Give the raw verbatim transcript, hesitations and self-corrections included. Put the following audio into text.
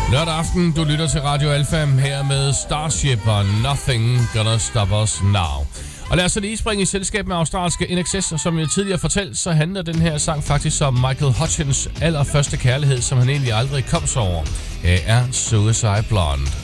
Lørdag aften, du lytter til Radio Alfa her med Starship og Nothing Gonna Stop Us Now. Og lad os så lige springe i selskab med australske I N X S, og som jeg tidligere fortalte, så handler den her sang faktisk om Michael Hutchins allerførste kærlighed, som han egentlig aldrig kom så over. Her er Suicide Blonde.